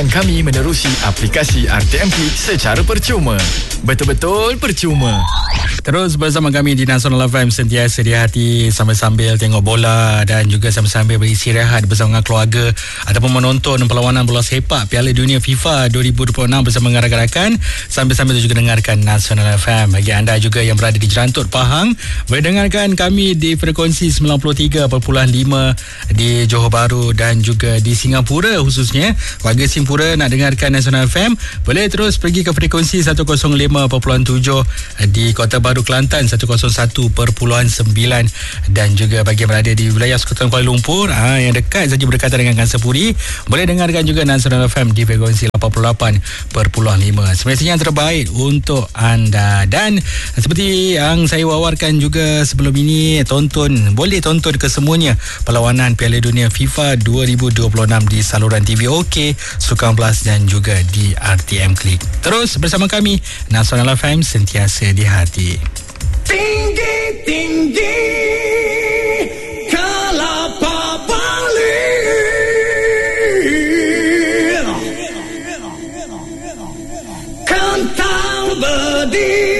Kami menerusi aplikasi RTM Klik secara percuma. Betul-betul percuma. Terus bersama kami di Nasional FM, sentiasa di hati, sambil-sambil tengok bola dan juga sambil-sambil berisi rehat bersama dengan keluarga ataupun menonton perlawanan bola sepak Piala Dunia FIFA 2026 bersama dengan rakan-rakan, sambil-sambil juga dengarkan Nasional FM. Bagi anda juga yang berada di Jerantut, Pahang, boleh dengarkan kami di frekuensi 93.5 di Johor Bahru dan juga di Singapura khususnya. Warga Singapura nak dengarkan Nasional FM, boleh terus pergi ke frekuensi 105.7 di Kota Baru Kelantan, 101.9, dan juga bagi yang berada di wilayah Sekutuan Kuala Lumpur yang dekat saja berdekatan dengan Kansapuri, boleh dengarkan juga Nasional FM di frekuensi 88.5. Semestinya yang terbaik untuk anda. Dan seperti yang saya wawarkan juga sebelum ini, boleh tonton kesemuanya perlawanan Piala Dunia FIFA 2026 di saluran TV OK, Sukan Plus dan juga di RTM Klik. Terus bersama kami, Nasional FM, sentiasa di hati. Tinggi, tinggi, kelapa balik, kentang berdiri.